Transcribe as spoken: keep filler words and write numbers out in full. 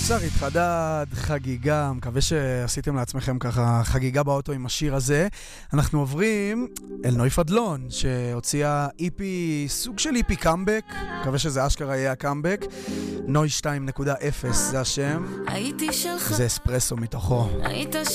שרית חדד, חגיגה, מקווה שעשיתם לעצמכם ככה חגיגה באוטו עם השיר הזה. אנחנו עוברים אל נוי פדלון, שהוציאה איפי, סוג של איפי קאמבק, מקווה שזה אשכרה יהיה הקאמבק. נוי שתיים נקודה אפס זה השם, זה אספרסו מתוכו.